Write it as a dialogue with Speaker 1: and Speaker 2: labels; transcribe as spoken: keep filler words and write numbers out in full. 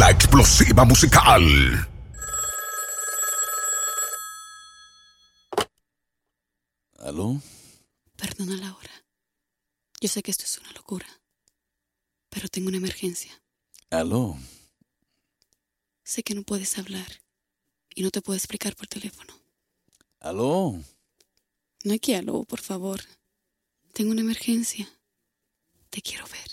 Speaker 1: La explosiva musical.
Speaker 2: ¿Aló?
Speaker 3: Perdona la hora. Yo sé que esto es una locura, pero tengo una emergencia.
Speaker 2: ¿Aló?
Speaker 3: Sé que no puedes hablar y no te puedo explicar por teléfono.
Speaker 2: ¿Aló?
Speaker 3: No hay que aló, por favor. Tengo una emergencia. Te quiero ver.